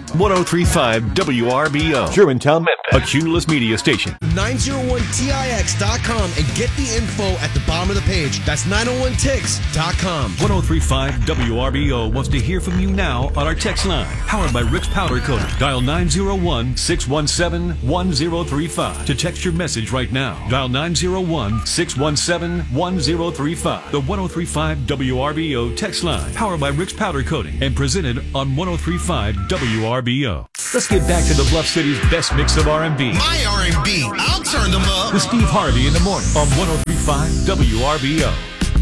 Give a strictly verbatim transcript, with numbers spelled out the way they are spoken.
ten thirty-five W R B O. Germantown, Memphis. A Cumulus Media Station. nine oh one T I X dot com and get the info at the bottom of the page. That's nine oh one T I X dot com. ten thirty-five W R B O wants to hear from you now on our text line. Powered by Rick's Powder Coating. Dial nine oh one, six one seven, one oh three five to text your message right now. Dial nine oh one, six one seven, one oh three five. The ten thirty-five W R B O text line. Powered by Rick's Powder Coating and presented on ten thirty-five W R B O. Let's get back to the Bluff City's best mix of R and B. My R and B, I'll turn them up. With Steve Harvey in the morning on ten thirty-five W R B O.